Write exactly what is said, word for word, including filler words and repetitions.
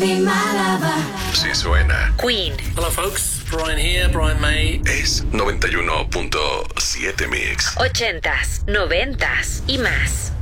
be my lover. Sí suena. Queen. Hello folks, Brian here, Brian May. Es noventa y uno punto siete Mix. Ochentas, noventas y más.